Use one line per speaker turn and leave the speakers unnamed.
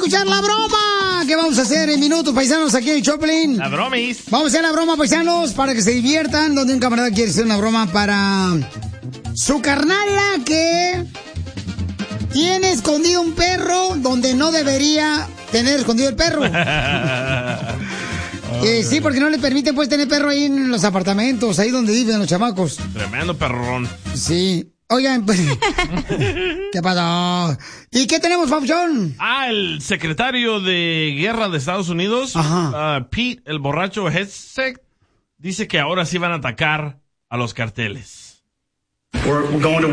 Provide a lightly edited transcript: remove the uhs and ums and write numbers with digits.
escuchar la broma que vamos a hacer en minutos, paisanos, aquí en Choplin.
La bromis.
Vamos a hacer la broma, paisanos, para que se diviertan, donde un camarada quiere hacer una broma para su carnala que tiene escondido un perro donde no debería tener escondido el perro. Sí, porque no le permiten pues tener perro ahí en los apartamentos, ahí donde viven los chamacos.
Tremendo perrón.
Sí. Oigan, pues, ¿qué pasó? ¿Y qué tenemos, Papuchón?
El secretario de Guerra de Estados Unidos, Pete, el borracho Hegseth, dice que ahora sí van a atacar a los carteles.
We're going to